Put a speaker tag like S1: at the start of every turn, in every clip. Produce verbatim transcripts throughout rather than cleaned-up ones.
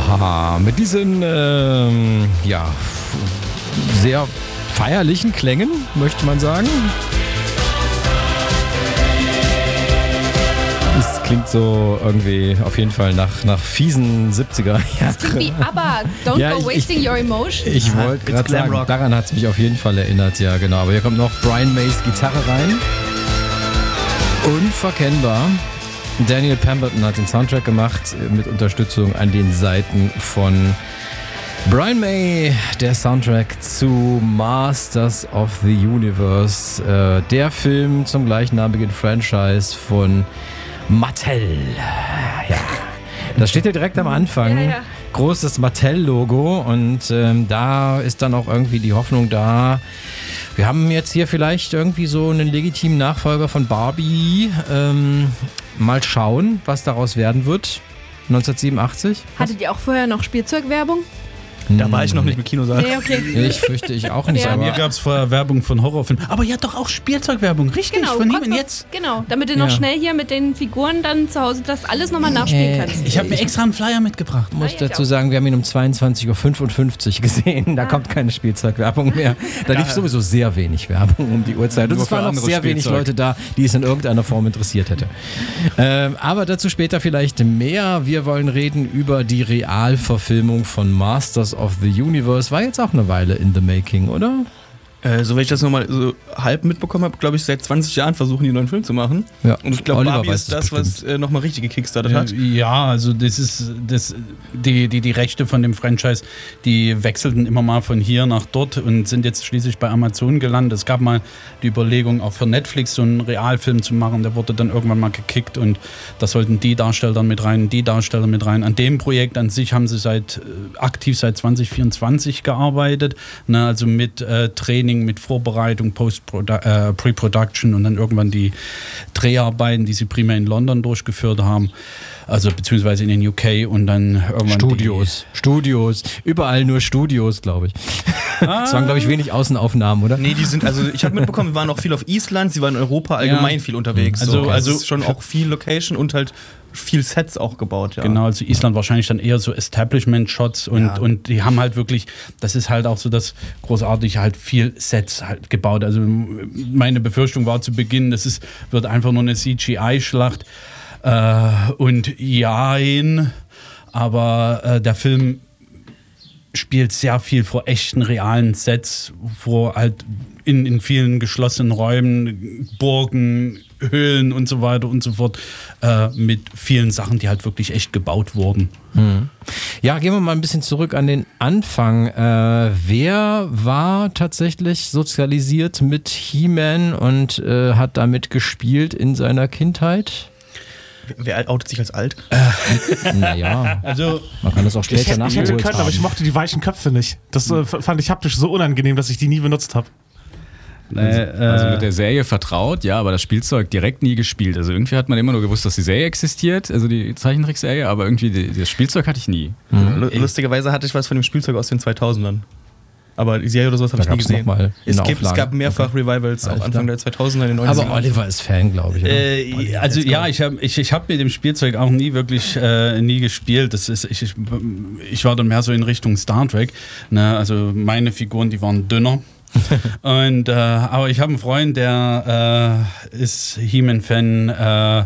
S1: Ja, mit diesen ähm, ja, sehr feierlichen Klängen, möchte man sagen. Es klingt so irgendwie auf jeden Fall nach, nach fiesen siebziger Jahren.
S2: Das klingt wie ABBA, Don't
S1: ja,
S2: Go Wasting
S1: ich,
S2: Your Emotions.
S1: Ich wollte gerade sagen, Rock. Daran hat es mich auf jeden Fall erinnert, ja genau. Aber hier kommt noch Brian Mays Gitarre rein. Unverkennbar. Daniel Pemberton hat den Soundtrack gemacht mit Unterstützung an den Seiten von Brian May, der Soundtrack zu Masters of the Universe, äh, der Film zum gleichnamigen Franchise von Mattel. Ja, das steht ja direkt am Anfang.
S2: Ja, ja.
S1: Großes Mattel-Logo und ähm, da ist dann auch irgendwie die Hoffnung da. Wir haben jetzt hier vielleicht irgendwie so einen legitimen Nachfolger von Barbie. Ähm, mal schauen, was daraus werden wird. neunzehnhundertsiebenundachtzig.
S2: Hattet ihr auch vorher noch Spielzeugwerbung?
S3: Da war ich noch nicht mit Kinosaal.
S2: Nee, okay.
S1: Ich fürchte, ich auch nicht.
S2: Ja.
S1: Aber
S3: Mir gab es vorher Werbung von Horrorfilmen. Aber ja, doch auch Spielzeugwerbung. Richtig,
S2: Genau,
S3: von
S2: kurz
S3: ihm
S2: noch-
S3: jetzt.
S2: Genau, damit du noch
S1: Ja.
S2: schnell hier mit den Figuren dann zu Hause das alles nochmal nachspielen
S1: Äh,
S2: kannst.
S3: Ich habe mir extra einen Flyer mitgebracht.
S1: Ich muss
S2: Ah, ja, ich
S1: dazu
S2: auch.
S1: sagen, wir haben ihn um zweiundzwanzig Uhr fünfundfünfzig gesehen. Da
S2: Ah.
S1: kommt keine Spielzeugwerbung mehr. Da lief sowieso sehr wenig Werbung um die Uhrzeit. Und
S4: Nur
S1: es waren
S4: für
S1: noch
S4: anderes
S1: sehr wenig
S4: Spielzeug.
S1: Leute da, die es in irgendeiner Form interessiert hätte. Ähm, aber dazu später vielleicht mehr. Wir wollen reden über die Realverfilmung von Masters of the Universe. War jetzt auch eine Weile in the making, oder?
S3: Äh, so, wenn ich das nochmal so halb mitbekommen habe, glaube ich, seit zwanzig Jahren versuchen die einen neuen Film zu machen.
S1: Ja.
S3: Und ich glaube,
S1: Oliver
S3: Barbie
S1: weiß
S3: ist
S1: es
S3: das, was äh, nochmal richtig gekickstartet
S4: Ja,
S3: hat.
S4: ja, also das ist das, die, die, die Rechte von dem Franchise, die wechselten immer mal von hier nach dort und sind jetzt schließlich bei Amazon gelandet. Es gab mal die Überlegung, auch für Netflix so einen Realfilm zu machen, der wurde dann irgendwann mal gekickt und da sollten die Darsteller mit rein, die Darsteller mit rein. An dem Projekt an sich haben sie seit äh, aktiv seit zwanzig vierundzwanzig gearbeitet, ne, also mit äh, Training, mit Vorbereitung, Post-Produ- äh, Pre-Production und dann irgendwann die Dreharbeiten, die sie primär in London durchgeführt haben, also beziehungsweise in den U K und dann irgendwann
S1: Studios. Studios. Überall nur Studios, glaube ich. Es waren, glaube ich, wenig Außenaufnahmen, oder?
S3: Nee, die sind, also ich habe mitbekommen, wir waren auch viel auf Island, sie waren in Europa allgemein
S4: Ja.
S3: viel unterwegs.
S4: Also-
S3: so.
S4: also-
S3: es ist schon auch viel Location und halt viel Sets auch gebaut, ja.
S4: Genau, also Island wahrscheinlich dann eher so Establishment-Shots und,
S3: Ja.
S4: und die haben halt wirklich, das ist halt auch so das Großartige, halt viel Sets halt gebaut. Also meine Befürchtung war zu Beginn, das ist, wird einfach nur eine C G I-Schlacht äh, und jein, aber äh, der Film spielt sehr viel vor echten, realen Sets, vor halt in, in vielen geschlossenen Räumen, Burgen, Höhlen und so weiter und so fort, äh, mit vielen Sachen, die halt wirklich echt gebaut wurden.
S1: Ja, gehen wir mal ein bisschen zurück an den Anfang. Äh, wer war tatsächlich sozialisiert mit He-Man und äh, hat damit gespielt in seiner Kindheit?
S3: Wer outet sich als alt?
S1: Naja,
S4: Also
S1: man kann das auch
S5: Ich
S1: später
S5: hätte, ich hätte
S1: nachgeholt
S5: können, aber ich
S1: haben.
S5: mochte die weichen Köpfe nicht. Das äh, f- fand ich haptisch so unangenehm, dass ich die nie benutzt habe.
S4: äh,
S6: Also mit der Serie vertraut, ja, aber das Spielzeug direkt nie gespielt. Also irgendwie hat man immer nur gewusst, dass die Serie existiert, also die Zeichentrickserie, aber irgendwie die, das Spielzeug hatte ich nie.
S3: Lu- Lustigerweise hatte ich was von dem Spielzeug aus den zweitausendern. Aber die Serie oder sowas habe
S1: Da
S3: ich nie
S1: gab's
S3: gesehen.
S1: noch mal
S3: Es,
S1: eine
S3: gibt, es
S1: Auflage.
S3: gab mehrfach Revivals, auch
S1: Alles
S3: Anfang
S1: klar.
S3: der zweitausender, in den
S1: Aber
S3: neunzigern.
S1: Oliver ist Fan, glaube ich. Oder?
S4: Äh, also ja, ich habe ich, ich hab mit dem Spielzeug auch nie wirklich äh, nie gespielt. Das ist, ich, ich, ich war dann mehr so in Richtung Star Trek. Ne? Also meine Figuren, die waren dünner. Und, äh, aber ich habe einen Freund, der äh, ist He-Man-Fan äh,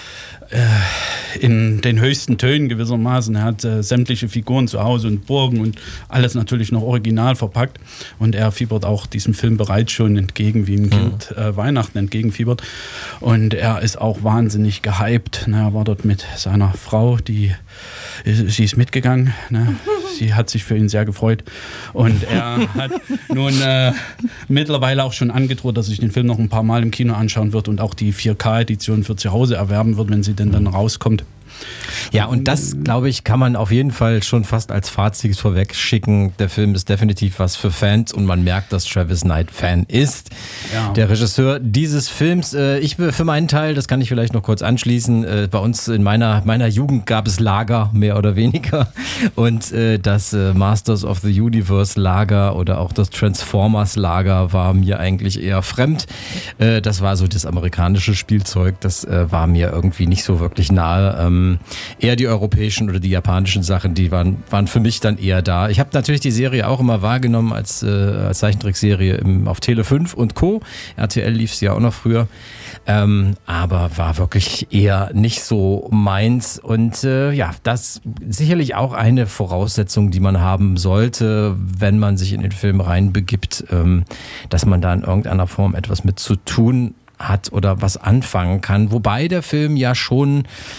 S4: in den höchsten Tönen gewissermaßen. Er hat äh, sämtliche Figuren zu Hause und Burgen und alles natürlich noch original verpackt. Und er fiebert auch diesem Film bereits schon entgegen, wie ein Kind äh, Weihnachten entgegenfiebert. Und er ist auch wahnsinnig gehypt. Ne? Er war dort mit seiner Frau, die sie ist mitgegangen. Ne? Sie hat sich für ihn sehr gefreut. Und er hat nun äh, mittlerweile auch schon angedroht, dass sich den Film noch ein paar Mal im Kino anschauen wird und auch die vier K-Edition für zu Hause erwerben wird, wenn sie denn dann rauskommt.
S1: Ja, und das, glaube ich, kann man auf jeden Fall schon fast als Fazit vorweg schicken. Der Film ist definitiv was für Fans und man merkt, dass Travis Knight Fan ist.
S4: Ja.
S1: Der Regisseur dieses Films. Äh, ich für meinen Teil, das kann ich vielleicht noch kurz anschließen, äh, bei uns in meiner, meiner Jugend gab es Lager, mehr oder weniger. Und äh, das äh, Masters of the Universe Lager oder auch das Transformers Lager war mir eigentlich eher fremd. Äh, das war so das amerikanische Spielzeug, das äh, war mir irgendwie nicht so wirklich nahe. Ähm, ähm, eher die europäischen oder die japanischen Sachen, die waren, waren für mich dann eher da. Ich habe natürlich die Serie auch immer wahrgenommen als, äh, als Zeichentrickserie im, auf Tele fünf und Co. R T L lief sie ja auch noch früher. Ähm, aber war wirklich eher nicht so meins. Und äh, ja, das sicherlich auch eine Voraussetzung, die man haben sollte, wenn man sich in den Film reinbegibt, ähm, dass man da in irgendeiner Form etwas mit zu tun hat oder was anfangen kann. Wobei der Film ja schon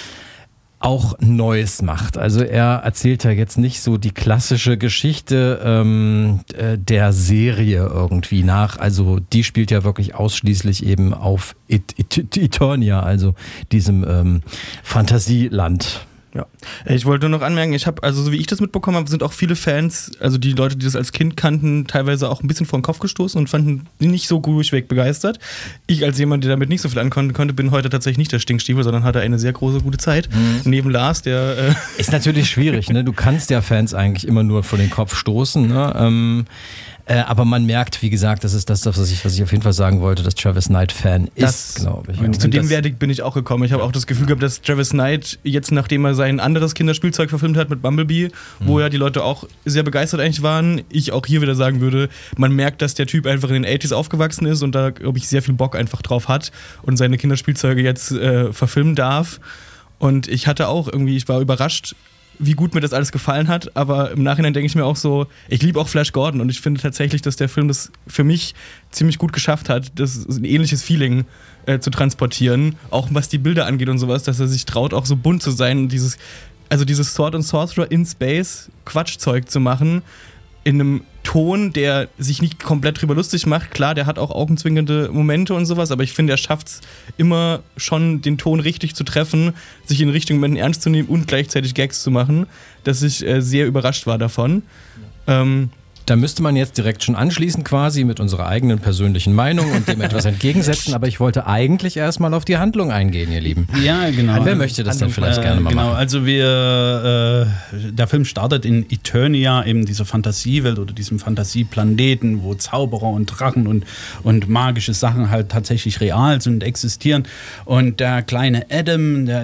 S1: auch Neues macht. Also er erzählt ja jetzt nicht so die klassische Geschichte ähm, äh, der Serie irgendwie nach. Also die spielt ja wirklich ausschließlich eben auf It- It- Eternia, also diesem ähm, Fantasieland.
S3: Ja, ich wollte nur noch anmerken, ich habe, also so wie ich das mitbekommen habe, sind auch viele Fans, also die Leute, die das als Kind kannten, teilweise auch ein bisschen vor den Kopf gestoßen und fanden die nicht so durchweg begeistert. Ich als jemand, der damit nicht so viel ankommen konnte, bin heute tatsächlich nicht der Stinkstiefel, sondern hatte eine sehr große, gute Zeit. Mhm. Neben Lars, der... Äh
S1: Ist natürlich schwierig, ne? Du kannst ja Fans eigentlich immer nur vor den Kopf stoßen, ne? Ähm Äh, aber man merkt, wie gesagt, das ist das, was ich, was ich auf jeden Fall sagen wollte, dass Travis Knight Fan ist, glaube ich.
S3: Und zu dem Verdict bin ich auch gekommen. Ich habe auch das Gefühl gehabt, dass Travis Knight jetzt, nachdem er sein anderes Kinderspielzeug verfilmt hat mit Bumblebee, mhm. wo ja die Leute auch sehr begeistert eigentlich waren, ich auch hier wieder sagen würde, man merkt, dass der Typ einfach in den achtziger aufgewachsen ist und da, glaube ich, sehr viel Bock einfach drauf hat und seine Kinderspielzeuge jetzt äh, verfilmen darf. Und ich hatte auch irgendwie, ich war überrascht, wie gut mir das alles gefallen hat, aber im Nachhinein denke ich mir auch so, ich liebe auch Flash Gordon und ich finde tatsächlich, dass der Film das für mich ziemlich gut geschafft hat, das ein ähnliches Feeling äh, zu transportieren, auch was die Bilder angeht und sowas, dass er sich traut, auch so bunt zu sein und dieses, also dieses Sword and Sorcerer in Space Quatschzeug zu machen, in einem Ton, der sich nicht komplett drüber lustig macht. Klar, der hat auch augenzwinkernde Momente und sowas, aber ich finde, er schafft es immer schon, den Ton richtig zu treffen, sich in richtigen Momenten ernst zu nehmen und gleichzeitig Gags zu machen, dass ich äh, sehr überrascht war davon. Ja. Ähm,
S1: Da müsste man jetzt direkt schon anschließen quasi mit unserer eigenen persönlichen Meinung und dem etwas entgegensetzen, aber ich wollte eigentlich erstmal auf die Handlung eingehen, ihr Lieben.
S4: Ja, genau.
S1: Wer möchte das denn vielleicht
S4: äh,
S1: gerne mal
S4: genau,
S1: machen?
S4: Genau, also wir, äh, der Film startet in Eternia, eben dieser Fantasiewelt oder diesem Fantasieplaneten, wo Zauberer und Drachen und, und magische Sachen halt tatsächlich real sind und existieren. Und der kleine Adam, der